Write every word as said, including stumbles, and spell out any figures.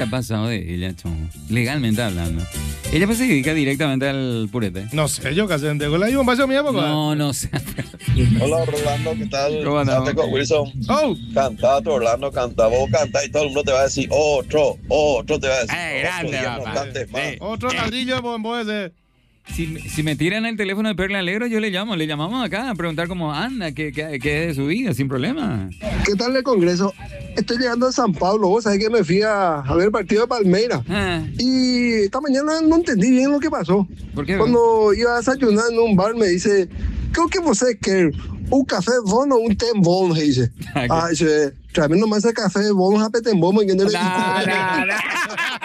habrá pasado de ella, chon? Legalmente hablando. Ella pues se dedica directamente al purete. No sé, yo casi tengo la misma pasión mía, papá. No, no sé. Hola Rolando, ¿qué tal? ¿Cómo andamos? Andate con Wilson. Oh, Canta tú, Orlando, canta, vos canta y todo el mundo te va a decir otro, otro te va a decir. Eh, otro grande, día no papá. cantes más. Sí. otro ladrillo, pues, puede ser. Si, si me tiran el teléfono de Perla Alegro, yo le llamo. Le llamamos acá a preguntar cómo anda, qué, qué, qué es de su vida, sin problema. ¿Qué tal el Congreso? Estoy llegando a San Pablo. Vos sabés que me fui a, a ver el partido de Palmeiras. Ah, Y esta mañana no entendí bien lo que pasó. ¿Por qué? Cuando iba a desayunar en un bar me dice, creo que vos quer un café bom o un té bom, dice. Ah, Ah, dice, tráeme nomás ese café bom, rapete bom, que no le No, no, no.